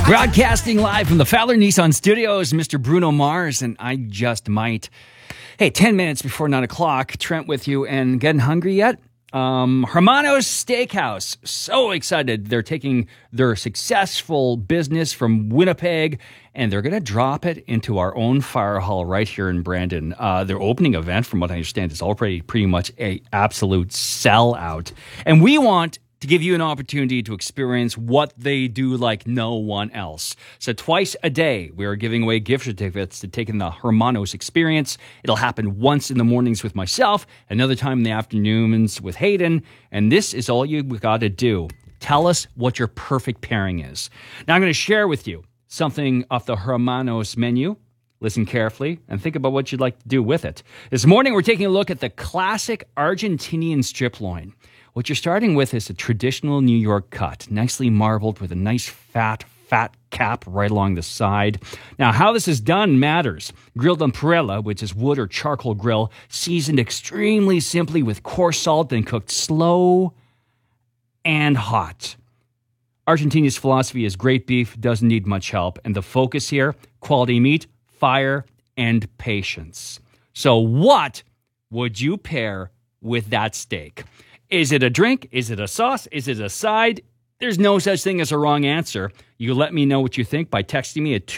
Broadcasting live from the Fowler Nissan Studios, Mr. Bruno Mars, and I Just Might. Hey, 10 minutes before 9 o'clock, Trent with you, and getting hungry yet? Hermanos Steakhouse, so excited. They're taking their successful business from Winnipeg, and they're going to drop it into our own fire hall right here in Brandon. Their opening event, from what I understand, is already pretty much a absolute sellout. And we want to give you an opportunity to experience what they do like no one else. So twice a day, we are giving away gift certificates to take in the Hermanos experience. It'll happen once in the mornings with myself, another time in the afternoons with Hayden, and this is all you've got to do. Tell us what your perfect pairing is. Now I'm going to share with you something off the Hermanos menu. Listen carefully and think about what you'd like to do with it. This morning, we're taking a look at the classic Argentinian strip loin. What you're starting with is a traditional New York cut, nicely marbled with a nice fat cap right along the side. Now, how this is done matters. Grilled on parrilla, which is wood or charcoal grill, seasoned extremely simply with coarse salt and cooked slow and hot. Argentina's philosophy is great beef doesn't need much help, and the focus here, quality meat, fire, and patience. So what would you pair with that steak? Is it a drink? Is it a sauce? Is it a side? There's no such thing as a wrong answer. You let me know what you think by texting me at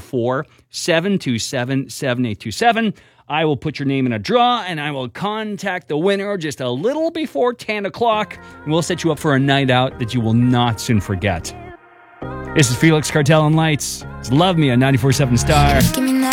204-727-7827. I will put your name in a draw, and I will contact the winner just a little before 10 o'clock, and we'll set you up for a night out that you will not soon forget. This is Felix Cartel and Lights. It's Love Me on 94.7 Star.